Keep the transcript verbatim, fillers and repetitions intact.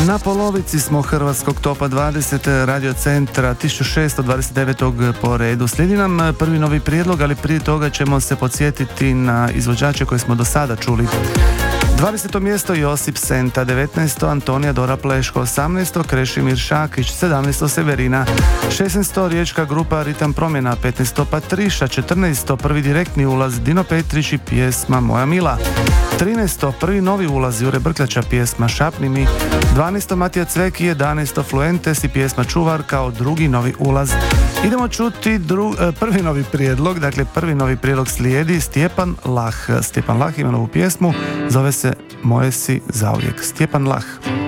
Na polovici smo hrvatskog topa dvadeset radio centra tisuću šesto dvadeset devetog po redu. Slijedi nam prvi novi prijedlog, ali prije toga ćemo se podsjetiti na izvođače koje smo do sada čuli. dvadeseto mjesto Josip Senta, devetnaesto Antonija Dora Pleško, osamnaesto Krešimir Šakić, sedamnaesto Severina, šesnaesto Riječka grupa Ritam promjena, petnaesto Patriša, četrnaesto prvi direktni ulaz Dino Petrić i pjesma Moja Mila, trinaesto prvi novi ulaz Jure Brkljača, pjesma Šapni mi, dvanaesto Matija Cvek i jedanaesto Fluentes i pjesma Čuvar kao drugi novi ulaz. Idemo čuti dru, prvi novi prijedlog, dakle prvi novi prijedlog slijedi Stjepan Lah. Stjepan Lah ima novu pjesmu, zove se Moje si zauvijek. Stjepan Lah.